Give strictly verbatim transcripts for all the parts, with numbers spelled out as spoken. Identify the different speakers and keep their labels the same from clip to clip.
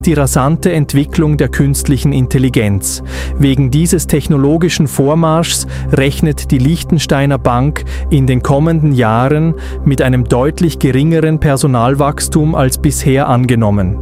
Speaker 1: Die rasante Entwicklung der künstlichen Intelligenz. Wegen dieses technologischen Vormarschs rechnet die Liechtensteiner Bank in den kommenden Jahren mit einem deutlich geringeren Personalwachstum als bisher angenommen.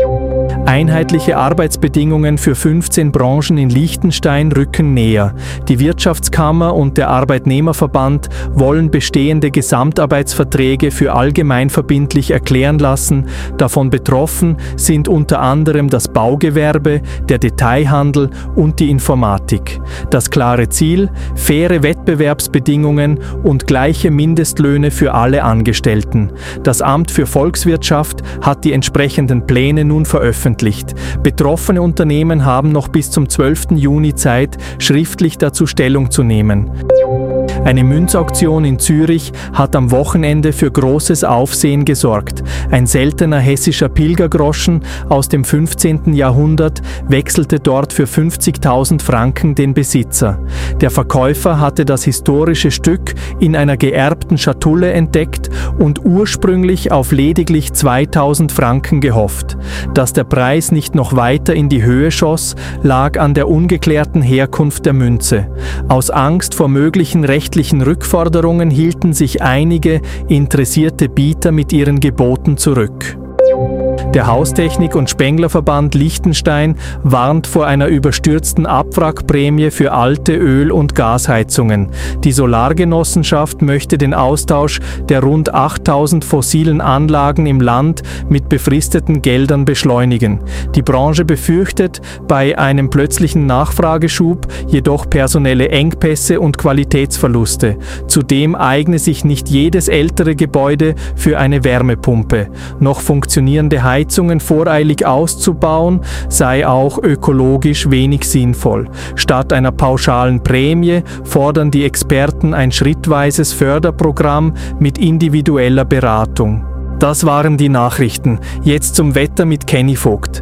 Speaker 1: Einheitliche Arbeitsbedingungen für fünfzehn Branchen in Liechtenstein rücken näher. Die Wirtschaftskammer und der Arbeitnehmerverband wollen bestehende Gesamtarbeitsverträge für allgemeinverbindlich erklären lassen. Davon betroffen sind unter anderem das Baugewerbe, der Detailhandel und die Informatik. Das klare Ziel: faire Wettbewerbsbedingungen und gleiche Mindestlöhne für alle Angestellten. Das Amt für Volkswirtschaft hat die entsprechenden Pläne nun veröffentlicht. Betroffene Unternehmen haben noch bis zum zwölften Juni Zeit, schriftlich dazu Stellung zu nehmen. Eine Münzauktion in Zürich hat am Wochenende für großes Aufsehen gesorgt. Ein seltener hessischer Pilgergroschen aus dem fünfzehnten Jahrhundert wechselte dort für fünfzigtausend Franken den Besitzer. Der Verkäufer hatte das historische Stück in einer geerbten Schatulle entdeckt und ursprünglich auf lediglich zweitausend Franken gehofft. Dass der Preis nicht noch weiter in die Höhe schoss, lag an der ungeklärten Herkunft der Münze. Aus Angst vor möglichen rechtlichen Rückforderungen hielten sich einige interessierte Bieter mit ihren Geboten zurück. Der Haustechnik- und Spenglerverband Liechtenstein warnt vor einer überstürzten Abwrackprämie für alte Öl- und Gasheizungen. Die Solargenossenschaft möchte den Austausch der rund achttausend fossilen Anlagen im Land mit befristeten Geldern beschleunigen. Die Branche befürchtet bei einem plötzlichen Nachfrageschub jedoch personelle Engpässe und Qualitätsverluste. Zudem eigne sich nicht jedes ältere Gebäude für eine Wärmepumpe. Noch funktionierende Heizungen voreilig auszubauen, sei auch ökologisch wenig sinnvoll. Statt einer pauschalen Prämie fordern die Experten ein schrittweises Förderprogramm mit individueller Beratung. Das waren die Nachrichten. Jetzt zum Wetter mit Kenny Vogt.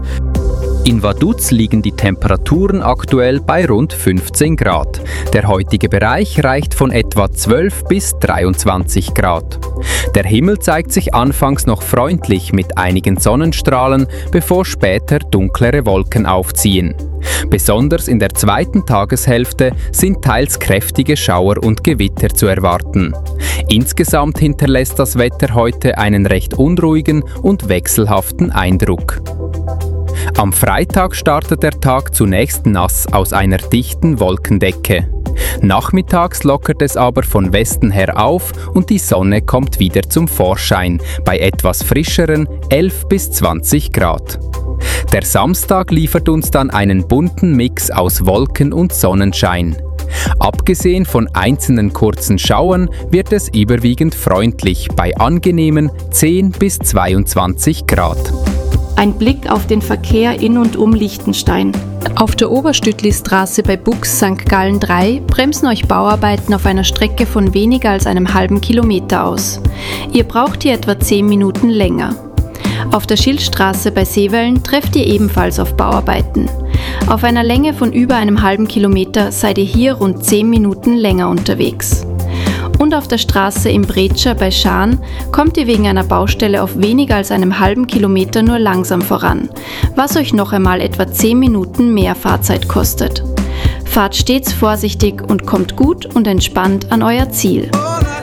Speaker 2: In Vaduz liegen die Temperaturen aktuell bei rund fünfzehn Grad. Der heutige Bereich reicht von etwa zwölf bis dreiundzwanzig Grad. Der Himmel zeigt sich anfangs noch freundlich mit einigen Sonnenstrahlen, bevor später dunklere Wolken aufziehen. Besonders in der zweiten Tageshälfte sind teils kräftige Schauer und Gewitter zu erwarten. Insgesamt hinterlässt das Wetter heute einen recht unruhigen und wechselhaften Eindruck. Am Freitag startet der Tag zunächst nass aus einer dichten Wolkendecke. Nachmittags lockert es aber von Westen her auf und die Sonne kommt wieder zum Vorschein bei etwas frischeren elf bis zwanzig Grad. Der Samstag liefert uns dann einen bunten Mix aus Wolken und Sonnenschein. Abgesehen von einzelnen kurzen Schauern wird es überwiegend freundlich bei angenehmen zehn bis zweiundzwanzig Grad.
Speaker 3: Ein Blick auf den Verkehr in und um Liechtenstein. Auf der Oberstütli-Straße bei Bux Sankt Gallen drei bremsen euch Bauarbeiten auf einer Strecke von weniger als einem halben Kilometer aus. Ihr braucht hier etwa zehn Minuten länger. Auf der Schildstraße bei Seewellen trefft ihr ebenfalls auf Bauarbeiten. Auf einer Länge von über einem halben Kilometer seid ihr hier rund zehn Minuten länger unterwegs. Und auf der Straße im Bretscher bei Schaan kommt ihr wegen einer Baustelle auf weniger als einem halben Kilometer nur langsam voran, was euch noch einmal etwa zehn Minuten mehr Fahrzeit kostet. Fahrt stets vorsichtig und kommt gut und entspannt an euer Ziel.